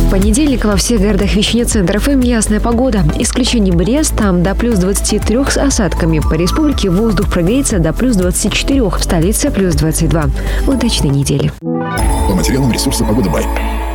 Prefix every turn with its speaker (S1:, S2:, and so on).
S1: В понедельник во всех городах вещания центра ФМ ясная погода. Исключение Брест, там до плюс 23 с осадками. По республике воздух прогреется до плюс 24, в столице плюс 22. Удачной недели.
S2: По материалам ресурса «Погода Бай».